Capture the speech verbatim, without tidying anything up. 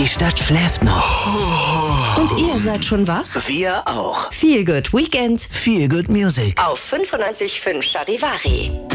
Die Stadt schläft noch. Und ihr seid schon wach? Wir auch. Feel Good Weekend Feel Good Music. auf fünfundneunzig Komma fünf Charivari.